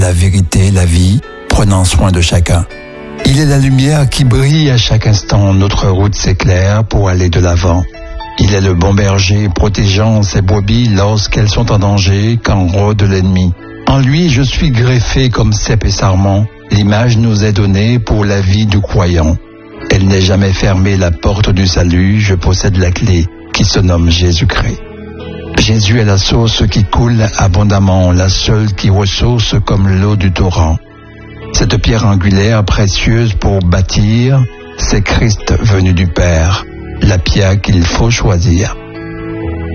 la vérité, la vie, prenant soin de chacun. Il est la lumière qui brille à chaque instant, notre route s'éclaire pour aller de l'avant. Il est le bon berger protégeant ses brebis lorsqu'elles sont en danger quand rôde l'ennemi. En lui, je suis greffé comme cep et sarment. L'image nous est donnée pour la vie du croyant. Elle n'est jamais fermée la porte du salut, je possède la clé qui se nomme Jésus-Christ. Jésus est la source qui coule abondamment, la seule qui ressource comme l'eau du torrent. Cette pierre angulaire précieuse pour bâtir, c'est Christ venu du Père, la pierre qu'il faut choisir.